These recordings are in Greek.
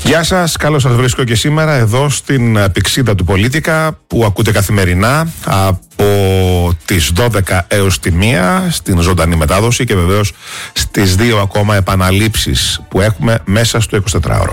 Γεια σας, καλώς σας βρίσκω και σήμερα εδώ στην πυξίδα του Πολίτικα που ακούτε καθημερινά από τις 12 έως τη 1 στην ζωντανή μετάδοση και βεβαίως στις 2 ακόμα επαναλήψεις που έχουμε μέσα στο 24ωρο.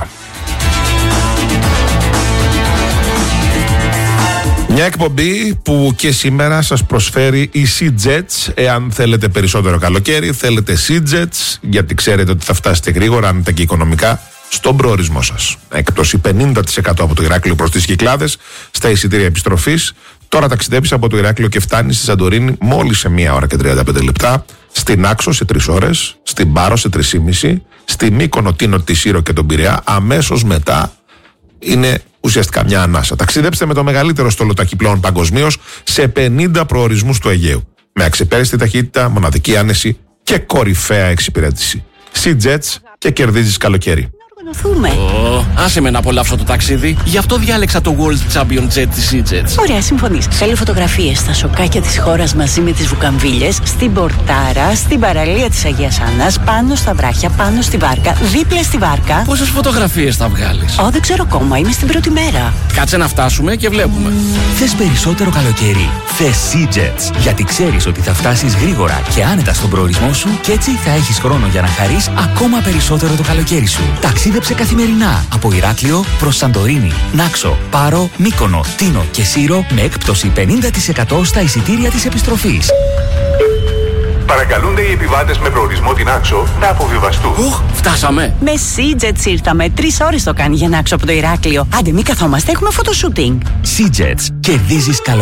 Μια εκπομπή που και σήμερα σας προσφέρει η SeaJets. Εάν θέλετε περισσότερο καλοκαίρι, θέλετε SeaJets, γιατί ξέρετε ότι θα φτάσετε γρήγορα, αν και οικονομικά, στον προορισμό σας. Έκπτωση 50% από το Ηράκλειο προς τις Κυκλάδες στα εισιτήρια επιστροφής. Τώρα ταξιδέψεις από το Ηράκλειο και φτάνεις στη Σαντορίνη μόλις σε 1 ώρα και 35 λεπτά. Στην Άξο σε 3 ώρες. Στην Πάρο σε 3,5. Στη Μύκονο, Τίνο, τη Σύρο και τον Πειραιά. Αμέσως μετά είναι ουσιαστικά μια ανάσα. Ταξιδέψτε με το μεγαλύτερο στόλο ταχυπλώων παγκοσμίως σε 50 προορισμούς του Αιγαίου. Με αξιπαίριστη ταχύτητα, μοναδική άνεση και κορυφαία εξυπηρέτηση. SeaJets και κερδίζεις καλοκαίρι. Άσε με να απολαύσω το ταξίδι. Γι' αυτό διάλεξα το World Champion Jet της SeaJets. Ωραία, συμφωνείς. Θέλω φωτογραφίες στα σοκάκια της χώρας μαζί με τις βουκαμβίλες, στην Πορτάρα, στην παραλία της Αγίας Άννας, πάνω στα βράχια, πάνω στη βάρκα, δίπλα στη βάρκα. Πόσες φωτογραφίες θα βγάλεις? Δεν ξέρω ακόμα, είμαι στην πρώτη μέρα. Κάτσε να φτάσουμε και βλέπουμε. Θες περισσότερο καλοκαίρι? Θες SeaJets. Γιατί ξέρεις ότι θα φτάσεις γρήγορα και άνετα στον προορισμό σου και έτσι θα έχεις χρόνο για να χαρείς ακόμα περισσότερο το καλοκαίρι σου. Ταξίδεψε καθημερινά από Ηράκλειο προς Σαντορίνη, Νάξο, Πάρο, Μύκονο, Τίνο και Σύρο με έκπτωση 50% στα εισιτήρια της επιστροφής. Παρακαλούνται οι επιβάτες με προορισμό την Άξο να αποβιβαστούν. Φτάσαμε. Με SeaJets ήρθαμε. 3 ώρες το κάνει για να Άξο από το Ηράκλειο. Άντε, μην καθόμαστε, έχουμε φωτοσούτινγκ. SeaJets. Κερδίζεις καλό.